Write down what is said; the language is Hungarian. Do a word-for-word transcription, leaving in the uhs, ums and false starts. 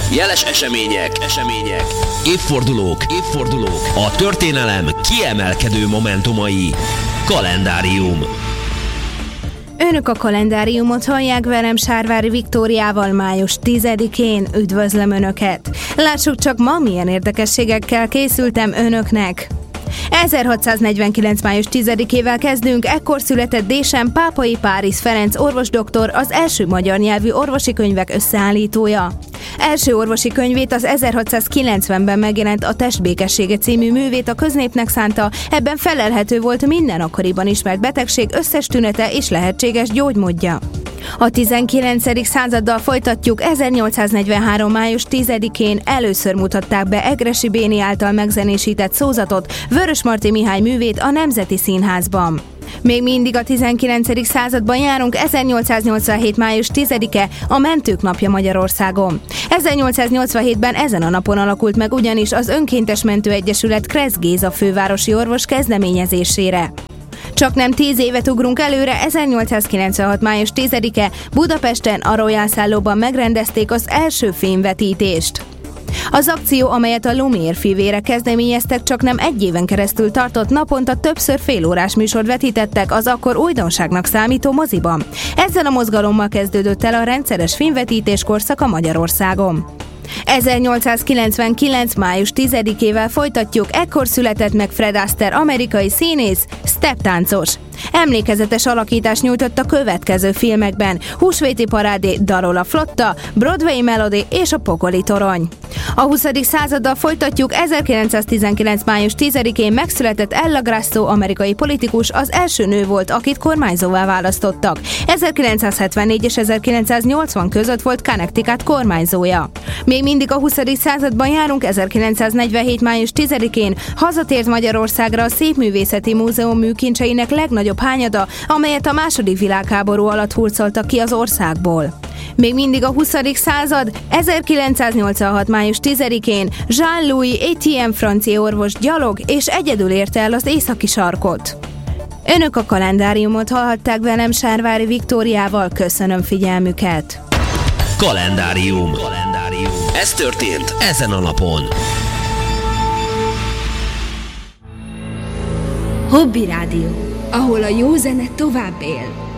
Jeles események, események, évfordulók, évfordulók, a történelem kiemelkedő momentumai. Kalendárium. Önök a kalendáriumot hallják, velem Sárvári Viktóriával május tizedikén. Üdvözlöm Önöket! Lássuk csak ma milyen érdekességekkel készültem Önöknek. ezerhatszáznegyvenkilenc. május tizedikével kezdünk, ekkor született Désem Pápai Páriz Ferenc orvosdoktor, az első magyar nyelvű orvosi könyvek összeállítója. Első orvosi könyvét, az ezerhatszázkilencvenben megjelent A test békessége című művét a köznépnek szánta, ebben felelhető volt minden akkoriban ismert betegség összes tünete és lehetséges gyógymódja. A tizenkilencedik századdal folytatjuk. ezernyolcszáznegyvenhárom. május tizedikén először mutatták be Egressy Béni által megzenésített szózatot, Vörösmarty Mihály művét a Nemzeti Színházban. Még mindig a tizenkilencedik században járunk, ezernyolcszáznyolcvanhét. május tizedike, a Mentők Napja Magyarországon. ezernyolcszáznyolcvanhétben ezen a napon alakult meg ugyanis az Önkéntes Mentőegyesület Kressz Géza fővárosi orvos kezdeményezésére. Csak nem tíz évet ugrunk előre, ezernyolcszázkilencvenhat. május tizedike, Budapesten a Royal Szállóban megrendezték az első filmvetítést. Az akció, amelyet a Lumière fivérek kezdeményeztek, csak nem egy éven keresztül tartott, naponta többször félórás műsort vetítettek az akkor újdonságnak számító moziban. Ezzel a mozgalommal kezdődött el a rendszeres filmvetítés korszaka Magyarországon. ezernyolcszázkilencvenkilenc. május tizedikével folytatjuk, ekkor született meg Fred Astaire, amerikai színész, stepptáncos. Emlékezetes alakítást nyújtott a következő filmekben: Húsvéti parádé, Darol a flotta, Broadway Melody és a Pokoli torony. A huszadik századdal folytatjuk, ezerkilencszáztizenkilenc. május tizedikén megszületett Ella Grasso, amerikai politikus, az első nő volt, akit kormányzóvá választottak. ezerkilencszázhetvennégy és ezerkilencszáznyolcvan között volt Connecticut kormányzója. Még mindig a huszadik században járunk, ezerkilencszáznegyvenhét. május tizedikén hazatért Magyarországra a Szépművészeti Múzeum műkincseinek legnagyobb hányada, amelyet a második világháború alatt hurcoltak ki az országból. Még mindig a huszadik század, ezerkilencszáznyolcvanhat. május tizedikén Jean-Louis Etienne francia orvos gyalog és egyedül érte el az északi sarkot. Önök a kalendáriumot hallhatták, velem Sárvári Viktóriával, köszönöm figyelmüket! Kalendárium. Kalendárium. Ez történt ezen a napon. Hobby Rádió, ahol a jó zene tovább él.